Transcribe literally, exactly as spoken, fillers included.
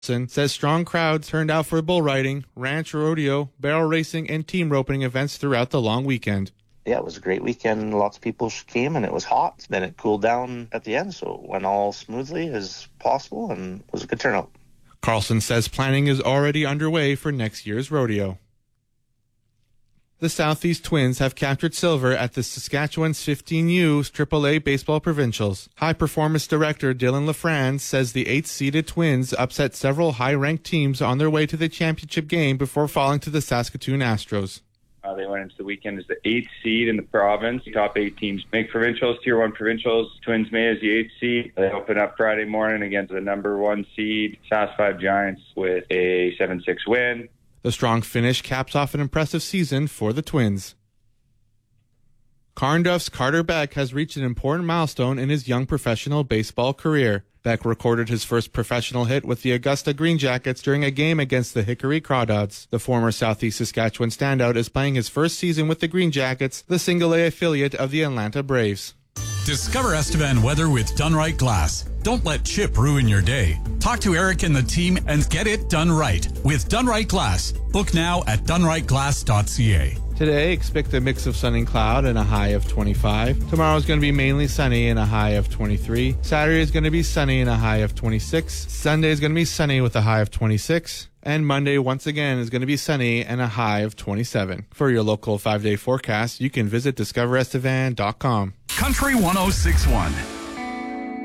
says strong crowds turned out for bull riding, ranch rodeo, barrel racing, and team roping events throughout the long weekend. Yeah, it was a great weekend. Lots of people came and it was hot. Then it cooled down at the end, so it went all smoothly as possible and it was a good turnout. Carlson says planning is already underway for next year's rodeo. The Southeast Twins have captured silver at the Saskatchewan's fifteen U triple A Baseball Provincials. High-performance director Dylan LaFrance says the eighth-seeded Twins upset several high-ranked teams on their way to the championship game before falling to the Saskatoon Astros. Uh, they went into the weekend as the eighth seed in the province. The top eight teams make provincials, tier one provincials. Twins made as the eighth seed. They open up Friday morning against the number one seed, Sask five Giants, with a seven six win. The strong finish caps off an impressive season for the Twins. Carnduff's Carter Beck has reached an important milestone in his young professional baseball career. Beck recorded his first professional hit with the Augusta Green Jackets during a game against the Hickory Crawdads. The former Southeast Saskatchewan standout is playing his first season with the Green Jackets, the single-A affiliate of the Atlanta Braves. Discover Estevan weather with Done Right Glass. Don't let chip ruin your day. Talk to Eric and the team and get it done right with Done Right Glass. Book now at done right glass dot c a. Today, expect a mix of sun and cloud and a high of twenty-five. Tomorrow is going to be mainly sunny and a high of twenty-three. Saturday is going to be sunny and a high of twenty-six. Sunday is going to be sunny with a high of twenty-six. And Monday, once again, is going to be sunny and a high of twenty-seven. For your local five-day forecast, you can visit discover estevan dot com. Country one oh six point one.